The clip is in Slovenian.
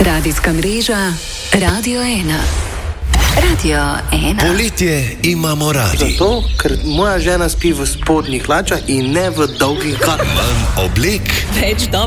Radijska mreža Radio 1. Radio 1. Poletje imamo radi. Zato, ker moja žena spi v spodnjih hlačah in ne v dolgih hlačah. Manj oblek. Več